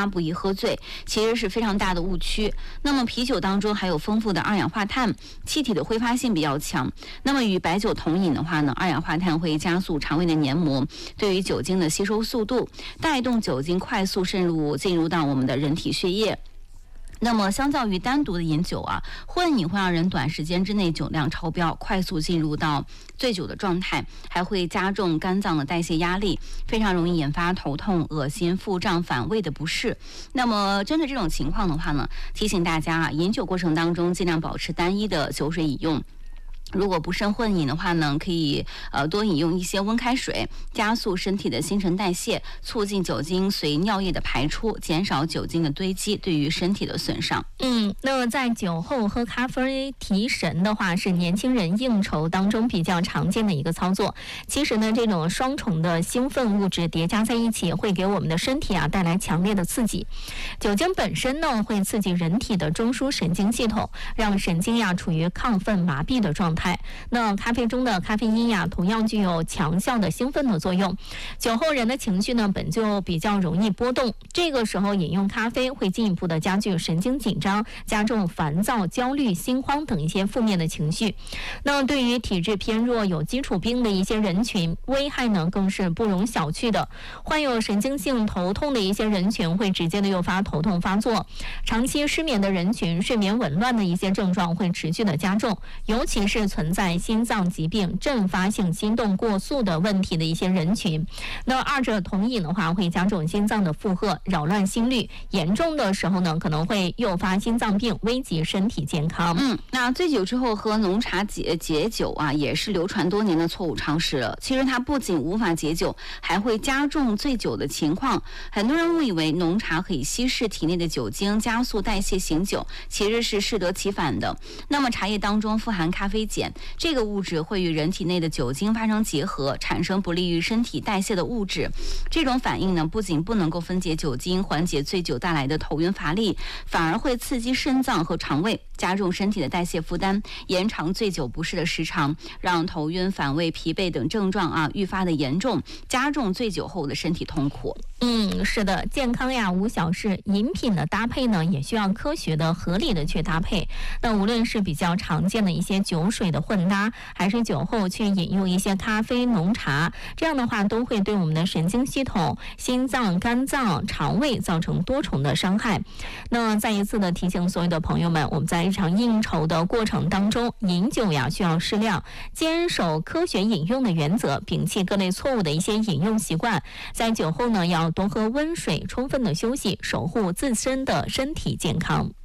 家不宜喝醉，其实是非常大的误区。那么啤酒当中还有丰富的二氧化碳，气体的挥发性比较强。那么与白酒同饮的话呢，二氧化碳会加速肠胃的黏膜对于酒精的吸收速度，带动酒精快速进入到我们的人体血液。那么相较于单独的饮酒啊，混饮会让人短时间之内酒量超标，快速进入到醉酒的状态，还会加重肝脏的代谢压力，非常容易引发头痛、恶心、腹胀、反胃的不适。那么针对这种情况的话呢，提醒大家啊，饮酒过程当中尽量保持单一的酒水饮用。如果不慎混饮的话呢，可以多饮用一些温开水，加速身体的新陈代谢，促进酒精随尿液的排出，减少酒精的堆积对于身体的损伤。 那么在酒后喝咖啡提神的话，是年轻人应酬当中比较常见的一个操作。其实呢，这种双重的兴奋物质叠加在一起，会给我们的身体带来强烈的刺激。酒精本身呢，会刺激人体的中枢神经系统，让神经处于亢奋麻痹的状态。那咖啡中的咖啡因同样具有强效的兴奋的作用。酒后人的情绪呢，本就比较容易波动，这个时候饮用咖啡会进一步的加剧神经紧张，加重烦躁、焦虑、心慌等一些负面的情绪。那对于体质偏弱、有基础病的一些人群，危害呢更是不容小觑的。患有神经性头痛的一些人群会直接的诱发头痛发作，长期失眠的人群，睡眠紊乱的一些症状会持续的加重，尤其是存在心脏疾病、阵发性心动过速的问题的一些人群。那二者同饮的话，会加重心脏的负荷，扰乱心率，严重的时候呢，可能会诱发心脏病，危及身体健康。 那醉酒之后喝浓茶解酒也是流传多年的错误常识了。其实它不仅无法解酒，还会加重醉酒的情况。很多人误以为浓茶可以稀释体内的酒精，加速代谢醒酒，其实是适得其反的。那么茶叶当中富含咖啡碱，这个物质会与人体内的酒精发生结合，产生不利于身体代谢的物质。这种反应呢，不仅不能够分解酒精，缓解醉酒带来的头晕乏力，反而会刺激肾脏和肠胃，加重身体的代谢负担，延长醉酒不适的时长，让头晕、反胃、疲惫等症状愈发的严重，加重醉酒后的身体痛苦。 是的，健康无小事，饮品的搭配呢，也需要科学的、合理的去搭配。那无论是比较常见的一些酒水的混搭，还是酒后去饮用一些咖啡、浓茶，这样的话都会对我们的神经系统、心脏、肝脏、肠胃造成多重的伤害。那再一次的提醒所有的朋友们，我们在日常应酬的过程当中，饮酒需要适量，坚守科学饮用的原则，摒弃各类错误的一些饮用习惯。在酒后呢，要多喝温水，充分的休息，守护自身的身体健康。